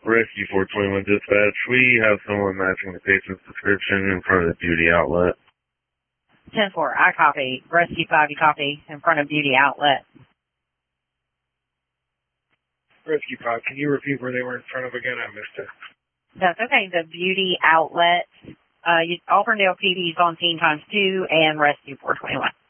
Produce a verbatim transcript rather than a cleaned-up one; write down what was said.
Rescue four twenty-one dispatch. We have someone matching the patient's description in front of the beauty outlet. ten four, I copy. Rescue five, you copy. In front of beauty outlet. Rescue five, can you repeat where they were in front of again? I missed it. That's okay. The beauty outlet. Uh, you, Auburndale P D is on scene times two and Rescue four twenty-one.